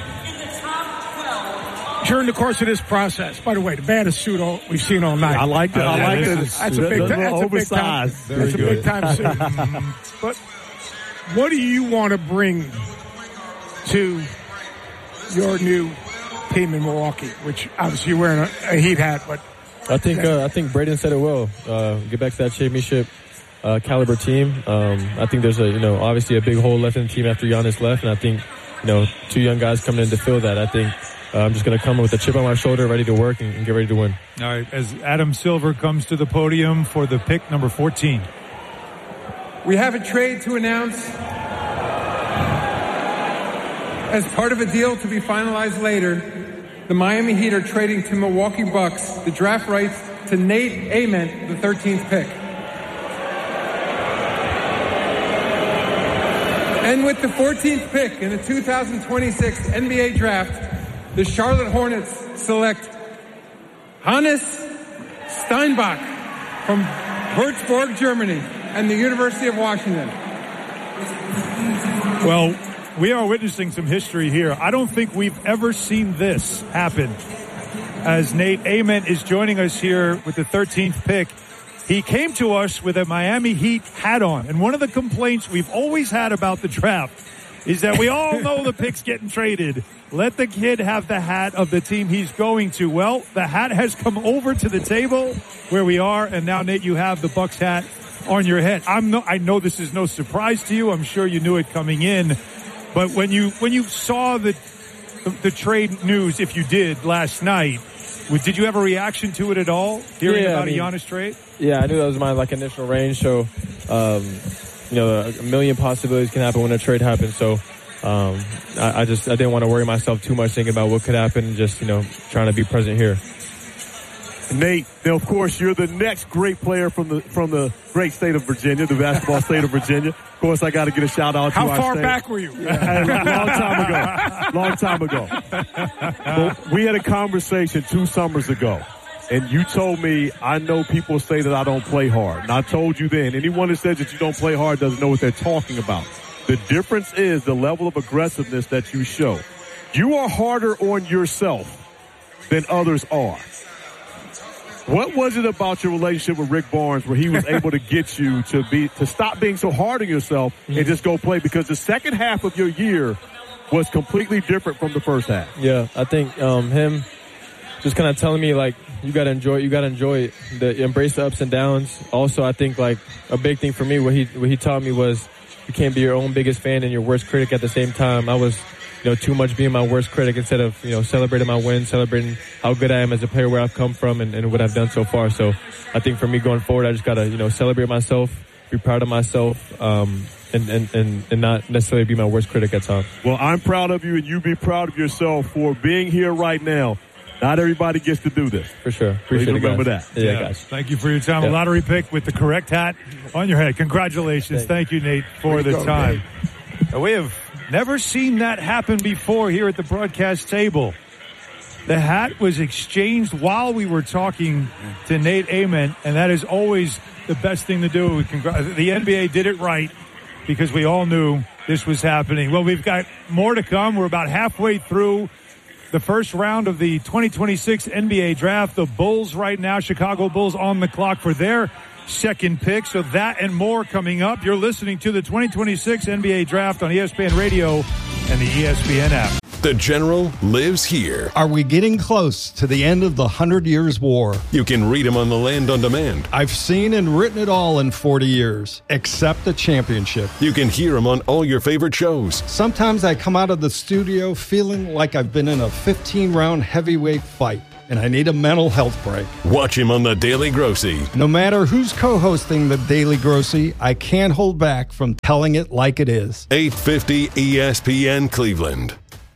during the course of this process, by the way, the baddest suit all, we've seen all night. I like that. Uh, I like that. that. That's a big, that's a big time. That's a big time suit. But what do you want to bring to your new team in Milwaukee, which obviously you're wearing a, a Heat hat, but I think uh, I think Braden said it well. Uh, get back to that championship uh, caliber team. Um, I think there's a you know obviously a big hole left in the team after Giannis left, and I think you know two young guys coming in to fill that. I think uh, I'm just going to come with a chip on my shoulder, ready to work and, and get ready to win. All right, as Adam Silver comes to the podium for the pick number fourteen. We have a trade to announce. As part of a deal to be finalized later, the Miami Heat are trading to Milwaukee Bucks the draft rights to Nate Ament, the thirteenth pick. And with the fourteenth pick in the two thousand twenty-six N B A Draft, the Charlotte Hornets select Hannes Steinbach from Würzburg, Germany, and the University of Washington. Well, we are witnessing some history here. I don't think we've ever seen this happen. As Nate Ament is joining us here with the thirteenth pick, he came to us with a Miami Heat hat on. And one of the complaints we've always had about the draft is that we all know the pick's getting traded. Let the kid have the hat of the team he's going to. Well, the hat has come over to the table where we are, and now, Nate, you have the Bucks hat on your head. I'm no, I know this is no surprise to you. I'm sure you knew it coming in. But when you when you saw the, the the trade news, if you did last night, did you have a reaction to it at all? Hearing yeah, about I mean, a Giannis trade? Yeah, I knew that was my like initial range. So, um, you know, a million possibilities can happen when a trade happens. So, um, I, I just I didn't want to worry myself too much thinking about what could happen. Just you know, trying to be present here. Nate, now of course you're the next great player from the from the great state of Virginia, the basketball state of Virginia. Of course, I got to get a shout out to How our far state. back were you? Yeah, long time ago. Long time ago. But we had a conversation two summers ago, and you told me, I know people say that I don't play hard. And I told you then, anyone that says that you don't play hard doesn't know what they're talking about. The difference is the level of aggressiveness that you show. You are harder on yourself than others are. What was it about your relationship with Rick Barnes where he was able to get you to be to stop being so hard on yourself and just go play? Because the second half of your year was completely different from the first half. Yeah, I think um, him just kind of telling me, like, you got to enjoy it, you got to enjoy it, the, embrace the ups and downs. Also, I think, like, a big thing for me, what he, what he taught me was you can't be your own biggest fan and your worst critic at the same time. I was, you know, too much being my worst critic instead of, you know, celebrating my wins, celebrating how good I am as a player, where I've come from, and, and what I've done so far. So I think for me going forward, I just got to, you know, celebrate myself, be proud of myself, um, and, and, and, and not necessarily be my worst critic at times. Well, I'm proud of you, and you be proud of yourself for being here right now. Not everybody gets to do this. For sure. Appreciate Please remember it, guys. that. Yeah, yeah, guys. Thank you for your time. Yeah. A lottery pick with the correct hat on your head. Congratulations. Thank, Thank you, Nate, for the go, time. Nate. We have never seen that happen before here at the broadcast table. The hat was exchanged while we were talking to Nate Ament, and that is always the best thing to do. The N B A did it right because we all knew this was happening. Well, we've got more to come. We're about halfway through the first round of the twenty twenty-six N B A draft. The Bulls right now, Chicago Bulls on the clock for their second pick. So that and more coming up. You're listening to the twenty twenty-six N B A draft on E S P N Radio and the E S P N app. The General lives here. Are we getting close to the end of the Hundred Years' War? You can read him on the Land on Demand. I've seen and written it all in forty years, except the championship. You can hear him on all your favorite shows. Sometimes I come out of the studio feeling like I've been in a fifteen-round heavyweight fight, and I need a mental health break. Watch him on The Daily Grossy. No matter who's co-hosting The Daily Grossy, I can't hold back from telling it like it is. eight fifty E S P N Cleveland.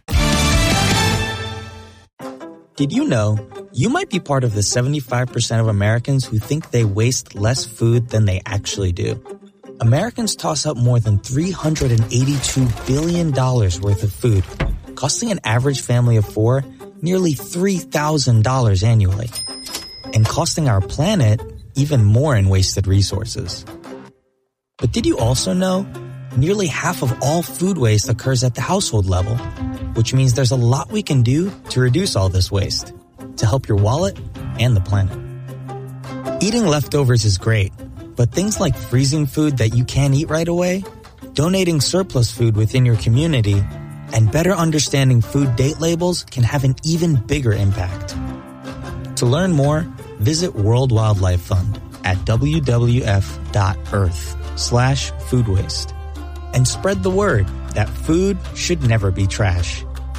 Did you know you might be part of the seventy-five percent of Americans who think they waste less food than they actually do? Americans toss up more than three hundred eighty-two billion dollars worth of food, costing an average family of four nearly three thousand dollars annually, and costing our planet even more in wasted resources. But did you also know nearly half of all food waste occurs at the household level, which means there's a lot we can do to reduce all this waste, to help your wallet and the planet. Eating leftovers is great, but things like freezing food that you can't eat right away, donating surplus food within your community, and better understanding food date labels can have an even bigger impact. To learn more, visit World Wildlife Fund at w w f dot earth slash food waste. And spread the word that food should never be trash.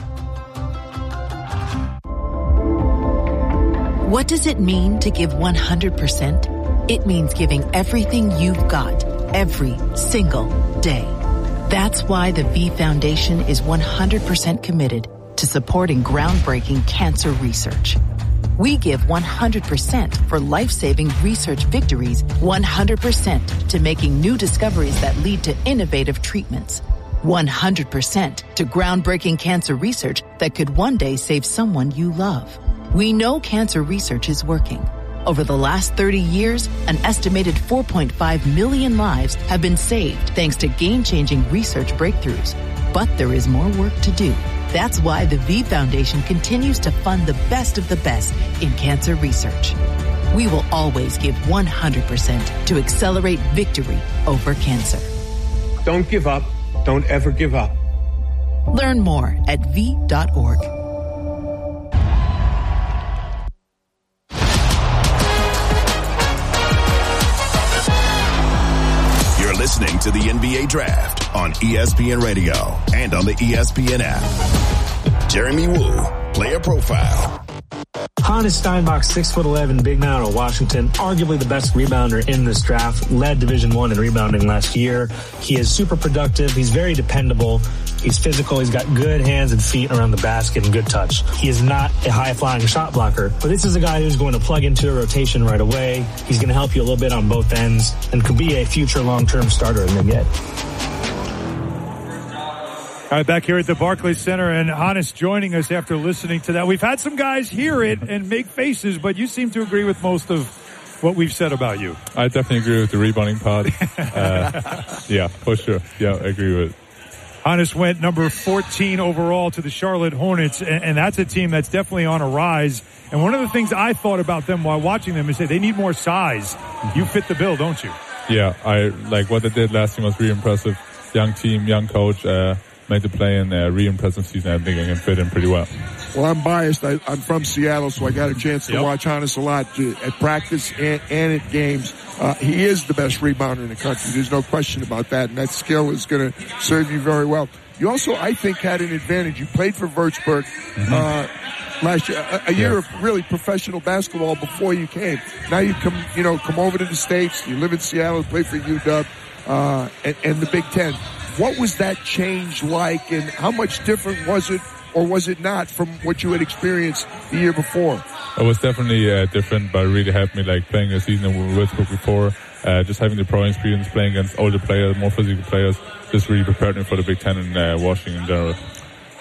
What does it mean to give one hundred percent? It means giving everything you've got, every single day. That's why the V Foundation is one hundred percent committed to supporting groundbreaking cancer research. We give one hundred percent for life-saving research victories, one hundred percent to making new discoveries that lead to innovative treatments, one hundred percent to groundbreaking cancer research that could one day save someone you love. We know cancer research is working. Over the last thirty years, an estimated four point five million lives have been saved thanks to game-changing research breakthroughs. But there is more work to do. That's why the V Foundation continues to fund the best of the best in cancer research. We will always give one hundred percent to accelerate victory over cancer. Don't give up. Don't ever give up. Learn more at v dot org. You're listening to the N B A Draft on E S P N Radio and on the E S P N app. Jeremy Woo, player profile. Hannes Steinbach, six foot eleven, big man out of Washington, arguably the best rebounder in this draft, led Division One in rebounding last year. He is super productive. He's very dependable. He's physical. He's got good hands and feet around the basket and good touch. He is not a high-flying shot blocker, but this is a guy who's going to plug into a rotation right away. He's going to help you a little bit on both ends and could be a future long-term starter in the get. All right, back here at the Barclays Center, and Hannes joining us after listening to that. We've had some guys hear it and make faces, but you seem to agree with most of what we've said about you. I definitely agree with the rebounding part. uh, yeah, for sure. Yeah, I agree with it. Hannes went number fourteen overall to the Charlotte Hornets, and, and that's a team that's definitely on a rise. And one of the things I thought about them while watching them is that they need more size. You fit the bill, don't you? Yeah, I like what they did last year was really impressive. Young team, young coach, uh, made the play in a really impressive season. I think I can fit in pretty well. Well, I'm biased. I, I'm from Seattle, so I got a chance to yep. watch Hannes a lot uh, at practice and, and at games. Uh, he is the best rebounder in the country. There's no question about that, and that skill is going to serve you very well. You also, I think, had an advantage. You played for Würzburg mm-hmm. uh, last year, a, a year yeah. of really professional basketball before you came. Now you come, you know, come over to the States. You live in Seattle, play for U W uh, and, and the Big Ten. What was that change like, and how much different was it, or was it not, from what you had experienced the year before? It was definitely uh, different, but it really helped me, like playing a season with Würzburg before, uh, just having the pro experience, playing against older players, more physical players, just really prepared me for the Big Ten and uh, Washington in general.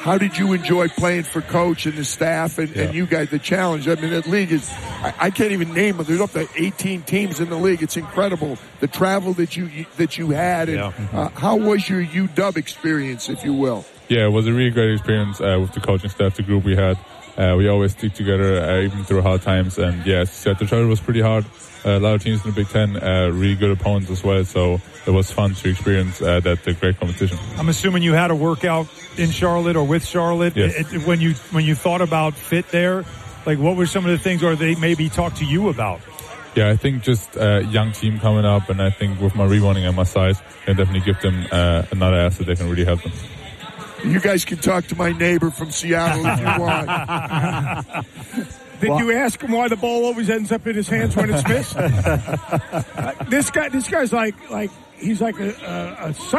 how did you enjoy playing for Coach and the staff and, Yeah. and you guys, the challenge? I mean, that league is, I, I can't even name it. There's up to eighteen teams in the league. It's incredible. The travel that you that you had. And Yeah. uh, how was your U W experience, if you will? Yeah, it was a really great experience uh, with the coaching staff, the group we had. Uh, we always stick together, uh, even through hard times. And yeah, as you said, the travel was pretty hard. Uh, a lot of teams in the Big Ten, uh, really good opponents as well. So it was fun to experience uh, that the great competition. I'm assuming you had a workout in Charlotte or with Charlotte. Yes. It- it- when you when you thought about fit there, like what were some of the things, or they maybe talked to you about? Yeah, I think just a uh, young team coming up, and I think with my rebounding and my size, can definitely give them uh, another asset that can really help them. You guys can talk to my neighbor from Seattle if you want. Did well, you ask him why the ball always ends up in his hands when it's missed? uh, this guy, this guy's like, like he's like a, a, a sucker.